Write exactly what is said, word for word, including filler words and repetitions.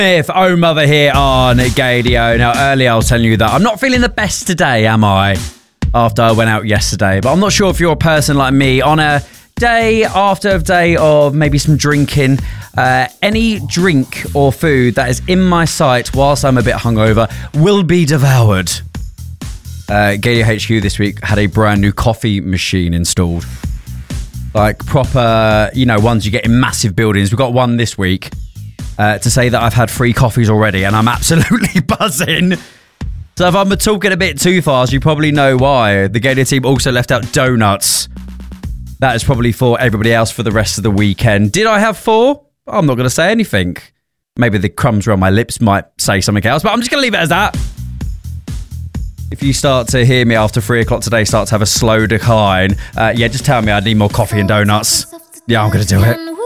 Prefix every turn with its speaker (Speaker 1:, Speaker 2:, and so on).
Speaker 1: If Oh Mother here on Gadio. Now, earlier I was telling you that I'm not feeling the best today, am I? After I went out yesterday. But I'm not sure if you're a person like me on a day after a day of maybe some drinking. Uh, any drink or food that is in my sight whilst I'm a bit hungover will be devoured. Uh, Gadio H Q this week had a brand new coffee machine installed. Like proper, you know, ones you get in massive buildings. We've got one this week uh, to say that I've had three coffees already and I'm absolutely buzzing. So if I'm talking a bit too fast, you probably know why. The Gadio team also left out donuts. That is probably for everybody else for the rest of the weekend. Did I have four? I'm not going to say anything. Maybe the crumbs around my lips might say something else, but I'm just going to leave it as that. If you start to hear me after three o'clock today start to have a slow decline, uh, yeah, just tell me I need more coffee and donuts. Yeah, I'm going to do it.